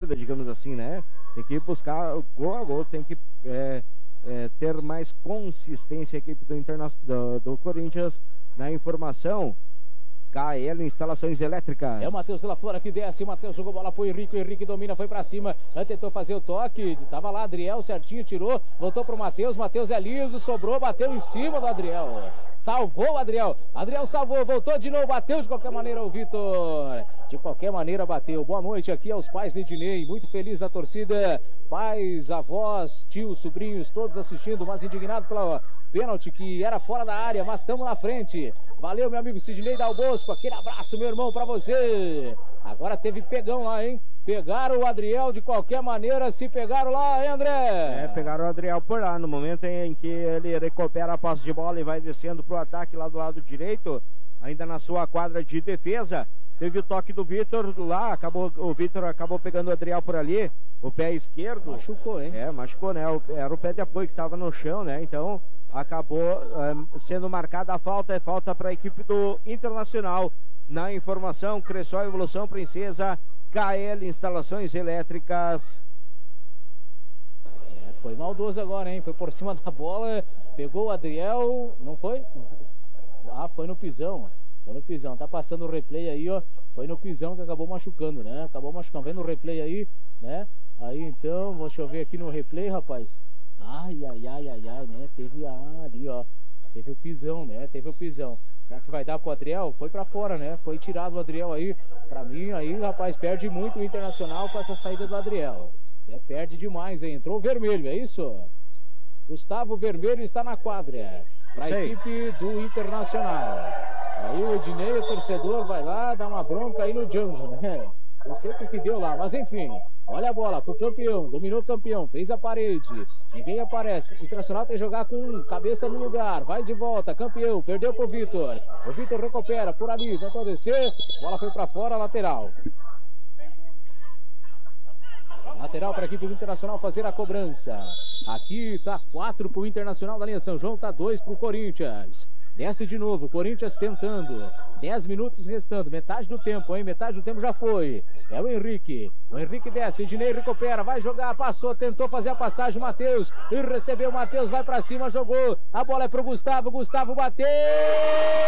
partida, digamos assim, né? Tem que buscar gol a gol, tem que ter mais consistência a equipe do Corinthians. Na informação, KL Instalações Elétricas. É o Matheus de la Flora que desce, o Matheus jogou bola pro Henrique, o Henrique domina, foi pra cima, tentou fazer o toque, tava lá Adriel certinho, tirou, voltou pro Matheus, Matheus é liso, sobrou, bateu em cima do Adriel, salvou o Adriel, Adriel salvou, voltou de novo, bateu de qualquer maneira o Vitor, de qualquer maneira bateu. Boa noite aqui aos pais Lidinei, muito feliz na torcida, pais, avós, tios, sobrinhos, todos assistindo, mas indignado pela pênalti que era fora da área, mas estamos na frente. Valeu, meu amigo Sidney Dal Bosco, aquele abraço, meu irmão, pra você. Agora teve pegão lá, hein? Pegaram o Adriel de qualquer maneira, se pegaram lá, hein, André? Pegaram o Adriel por lá, no momento em que ele recupera a posse de bola e vai descendo pro ataque lá do lado direito, ainda na sua quadra de defesa. Teve o toque do Vitor lá, o Vitor acabou pegando o Adriel por ali, o pé esquerdo. Machucou, hein? Machucou, né? Era o pé de apoio que estava no chão, né? Então acabou sendo marcada a falta, é falta para a equipe do Internacional. Na informação, Cressol Evolução Princesa, KL Instalações Elétricas. Foi maldoso agora, hein? Foi por cima da bola, pegou o Adriel, não foi? Foi no pisão. Foi no pisão, tá passando o replay aí, ó. Foi no pisão que acabou machucando, né? Acabou machucando, vendo o replay aí, né? Aí então, deixa eu ver aqui no replay, rapaz. Ai, né? Teve ali, ó. Teve o pisão, né? Teve o pisão. Será que vai dar pro Adriel? Foi pra fora, né? Foi tirado o Adriel aí. Pra mim, aí, rapaz, perde muito o Internacional com essa saída do Adriel. Perde demais, hein? Entrou o vermelho, é isso? Gustavo Vermelho está na quadra. Pra equipe do Internacional. Aí o Ednei, o torcedor, vai lá, dá uma bronca aí no Django, né? Não sei o que deu lá, mas enfim. Olha a bola pro campeão, dominou o campeão, fez a parede, ninguém aparece. O Internacional tem que jogar com cabeça no lugar, vai de volta, campeão, perdeu pro Vitor. O Vitor recupera por ali, tentou descer, bola foi pra fora, lateral. Lateral para a equipe do Internacional fazer a cobrança. Aqui tá 4 pro Internacional da linha São João, tá 2 pro Corinthians. Desce de novo, Corinthians tentando. 10 minutos restando, metade do tempo, hein? Metade do tempo já foi. É o Henrique. O Henrique desce, Ednei recupera, vai jogar, passou, tentou fazer a passagem, Matheus. E recebeu, Matheus vai pra cima, jogou. A bola é pro Gustavo, Gustavo bateu!